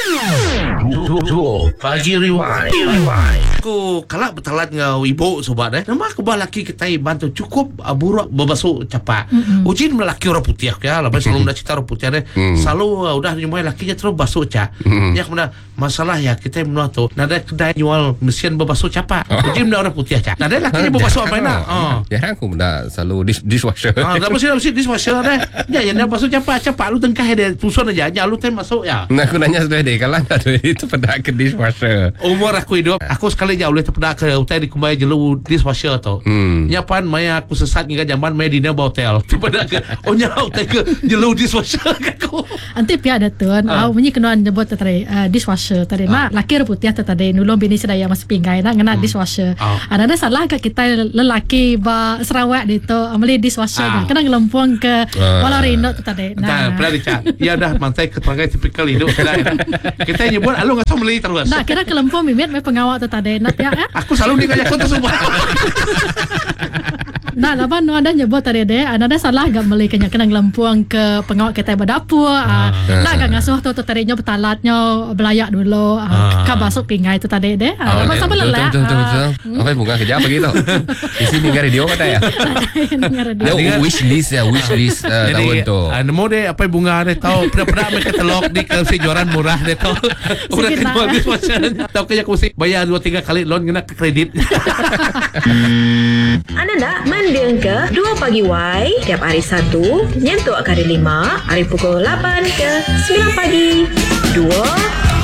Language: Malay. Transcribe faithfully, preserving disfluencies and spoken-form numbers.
Pagi Rewind. Aku kalak bertalat dengan ibu sobat eh. Nama aku bah laki kita bantu cukup uh, burak berbasuh capak. Mm-hmm. Ujin melaki orang putih ya. Lepas selalu dah cerita orang putih deh. Mm. Selalu uh, udah nyumai lakinya terus basuh cak. Mm. Ya kemudian masalah ya kita menua tu. Nada kedai jual mesin berbasuh capak. Ujin dah orang putih cak. Nada lakinya berbasuh apa nak? Oh. Ya aku dah selalu dis- dishwasher. Ah, dah mesti mesti dishwasher deh. Ya yang dah basuh capak capak lu tengkah dia tusun aja. Ya lu tem masuk ya. Nah aku nanya sudah deh kalau ada itu pada ke dishwasher. Umur aku hidup, aku sekali jauh boleh terpedak ke hotel di kumai jelu dishwasher tu. Hmm. Nyapan maya aku sesat hingga zaman maya dina hotel. Terpedak ke oh nya hotel ke jelu dishwasher aku. Anti pihak ada tuan, uh. au bunyi kena nyebut tadi uh, dishwasher tadi. Uh. Mak laki putih tadi nulung bini sedaya mas pinggai nak ngena hmm. dishwasher. Uh. Ada ada salah ke kita lelaki ba Sarawak itu ameli dishwasher uh. kena ngelempung ke uh. walau rino tadi. Nah, pernah dicat. Ya dah mantai keterangan tipikal hidup kita. Kita nyebut alu ngasih meli terus. Nah, kira kelempung mimit me pengawak tu tadi. Nak ya. Aku selalu dikajak tu semua. Nah, lapan nu ada nyebut tadi deh, ada salah gak meli kena kena ngelempung ke pengawak kita berdapur. Ah, nak gak ngasuh tu tu tadinya betalatnya belayak dulu. Ah, ka basuk pingai tu tadi deh. Ah, masa belelak. Betul betul betul. Apa bunga kerja apa gitu? Di sini dengar radio kata ya. Dengar radio. Dia wish list ya, wish list tahun tu. Jadi, nemu deh apa bunga deh tahu pernah-pernah mereka telok di ke juaran murah deh tahu. Udah kejual dishwasher. Tahu kayak aku mesti bayar dua tiga kali loan kena ke kredit. Anda nak mendeng ke dua pagi Y tiap hari Sabtu nyentuk hari lima hari pukul lapan ke sembilan pagi. Dua